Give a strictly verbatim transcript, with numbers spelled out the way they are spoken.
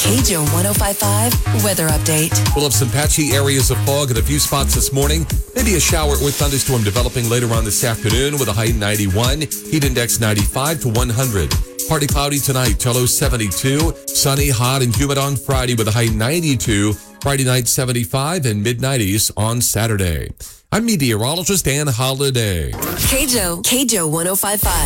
K J O one oh five point five weather update. We'll have some patchy areas of fog in a few spots this morning. Maybe a shower or thunderstorm developing later on this afternoon with a high ninety-one, heat index ninety-five to one hundred. Partly cloudy tonight, till low seventy-two. Sunny, hot, and humid on Friday with a high ninety-two. Friday night seventy-five and mid nineties on Saturday. I'm meteorologist Dan Holliday. K J O, K J O one oh five point five.